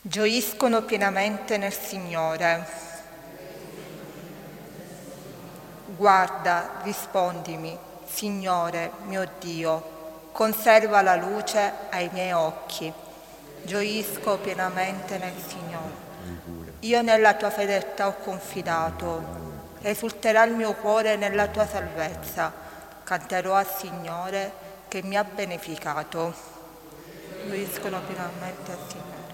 Gioiscono pienamente nel Signore. Guarda, rispondimi, Signore mio Dio, conserva la luce ai miei occhi. Gioisco pienamente nel Signore. Io nella tua fedeltà ho confidato, esulterà il mio cuore nella tua salvezza. Canterò al Signore che mi ha beneficato. Gioiscono pienamente al Signore.